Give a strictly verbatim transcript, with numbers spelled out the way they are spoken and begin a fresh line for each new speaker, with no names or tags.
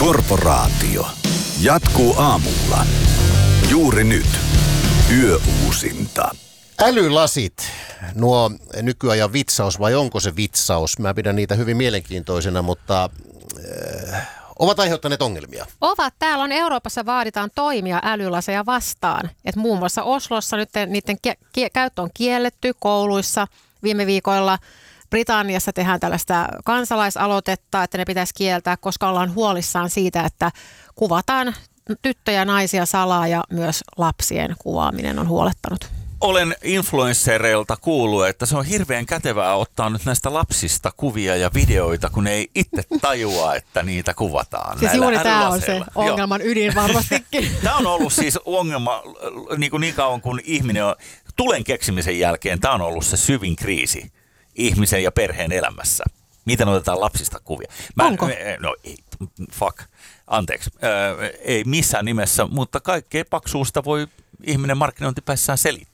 Korporaatio jatkuu aamulla. Juuri nyt. Yöuusinta.
Älylasit, nuo nykyajan vitsaus vai onko se vitsaus? Mä pidän niitä hyvin mielenkiintoisena, mutta äh, ovat aiheuttaneet ongelmia.
Ovat. Täällä on Euroopassa vaaditaan toimia älylaseja vastaan. Et muun muassa Oslossa nyt niiden kie- kie- käyttö on kielletty kouluissa. Viime viikoilla Britanniassa tehdään tällaista kansalaisaloitetta, että ne pitäisi kieltää, koska ollaan huolissaan siitä, että kuvataan tyttöjä ja naisia salaa ja myös lapsien kuvaaminen on huolettanut.
Olen influenssereilta kuullut, että se on hirveän kätevää ottaa nyt näistä lapsista kuvia ja videoita, kun ei itse tajua, että niitä kuvataan.
Siis juuri tämä on se ongelman
Joo.
ydin varmastikin.
Tämä on ollut siis ongelma niin, kuin niin kauan kuin ihminen on, tulen keksimisen jälkeen, tämä on ollut se syvin kriisi ihmisen ja perheen elämässä. Miten otetaan lapsista kuvia? Mä,
Onko?
No ei, fuck, anteeksi, äh, ei missään nimessä, mutta kaikkea paksuusta voi ihminen markkinointipäissään selittää.